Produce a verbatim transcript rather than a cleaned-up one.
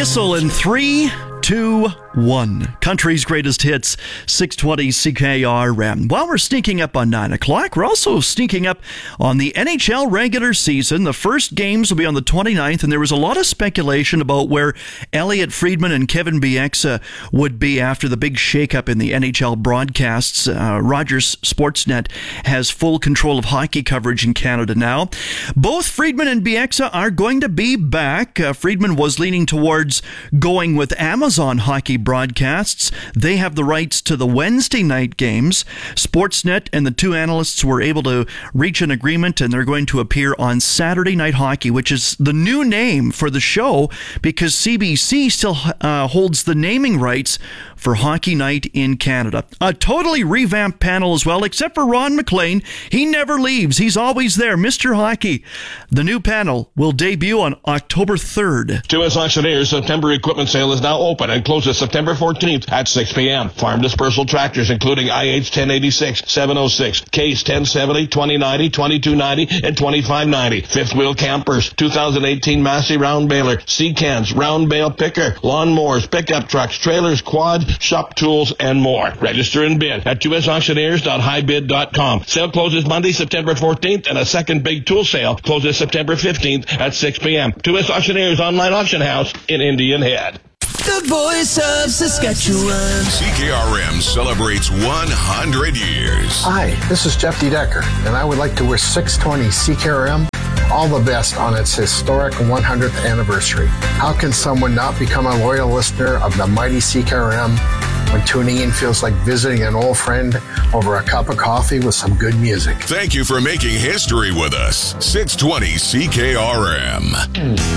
Kissel in three, two, one. Country's greatest hits, six twenty C K R M. While we're sneaking up on nine o'clock, we're also sneaking up on the N H L regular season. The first games will be on the twenty-ninth, and there was a lot of speculation about where Elliot Friedman and Kevin Bieksa would be after the big shakeup in the N H L broadcasts. Uh, Rogers Sportsnet has full control of hockey coverage in Canada now. Both Friedman and Bieksa are going to be back. Uh, Friedman was leaning towards going with Amazon Hockey broadcasts. They have the rights to the Wednesday night games. Sportsnet and the two analysts were able to reach an agreement, and they're going to appear on Saturday Night Hockey, which is the new name for the show because C B C still uh, holds the naming rights for Hockey Night in Canada. A totally revamped panel as well, except for Ron McLean. He never leaves. He's always there. Mister Hockey. The new panel will debut on October third. T S Auctioneers September equipment sale is now open and closes September fourteenth at six p.m. Farm dispersal tractors including I H ten eighty-six, seven oh six, Case ten seventy, twenty ninety, twenty-two ninety, and twenty-five ninety. Fifth wheel campers, two thousand eighteen Massey round baler, C-cans, round bale picker, lawn mowers, pickup trucks, trailers, quad, shop tools, and more. Register and bid at two s auctioneers dot high bid dot com. Sale closes Monday, September fourteenth, and a second big tool sale closes September fifteenth at six p.m. two S Auctioneers online auction house in Indian Head. The voice of Saskatchewan. C K R M celebrates one hundred years. Hi, this is Jeff D. Decker, and I would like to wish six twenty C K R M all the best on its historic one hundredth anniversary. How can someone not become a loyal listener of the mighty C K R M when tuning in feels like visiting an old friend over a cup of coffee with some good music? Thank you for making history with us. six twenty C K R M.